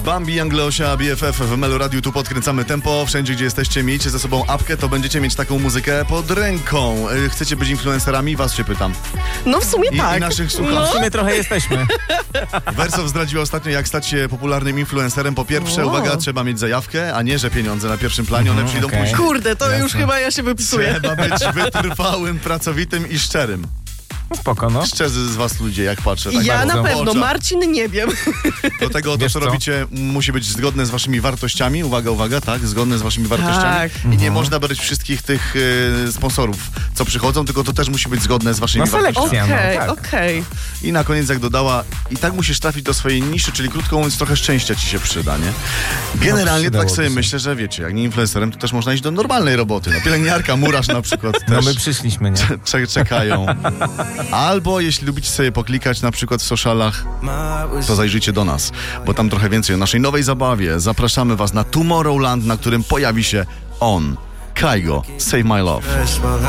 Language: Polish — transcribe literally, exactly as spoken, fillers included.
Bambi, Angleosia, B F F w Melo Radiu, tu podkręcamy tempo. Wszędzie, gdzie jesteście, miejcie ze sobą apkę, to będziecie mieć taką muzykę pod ręką. Chcecie być influencerami? Was się pytam. No w sumie I, tak. I naszych słuchaczy. No. W sumie trochę jesteśmy. Wersow zdradziła ostatnio, jak stać się popularnym influencerem. Po pierwsze, Wow. uwaga, trzeba mieć zajawkę, a nie, że pieniądze na pierwszym planie, one Mhm, przyjdą okej. później. Kurde, to Jasne. już chyba ja się wypisuję. Trzeba być wytrwałym, pracowitym i szczerym. No spoko, no. Szczerzy z was ludzie, jak patrzę. Tak Ja bardzo na w pewno, oczach. Marcin nie wiem. Do tego to, Wiesz co co? robicie, musi być zgodne z waszymi wartościami. Uwaga, uwaga, tak, zgodne z waszymi wartościami. Tak. I nie można brać wszystkich tych y, sponsorów, co przychodzą, tylko to też musi być zgodne z waszymi No selekcja. wartościami. Okej, tak. okej. I na koniec, jak dodała, i tak musisz trafić do swojej niszy, czyli krótko mówiąc, trochę szczęścia ci się przyda, nie? Generalnie przydałoby tak sobie się. myślę, że wiecie, jak nie influencerem, to też można iść do normalnej roboty. No, pielęgniarka, murarz na przykład No też my przyszliśmy, nie? cze- czekają. Albo jeśli lubicie sobie poklikać na przykład w socialach, to zajrzyjcie do nas, bo tam trochę więcej o naszej nowej zabawie. Zapraszamy was na Tomorrowland, na którym pojawi się on, Kygo, Save My Love.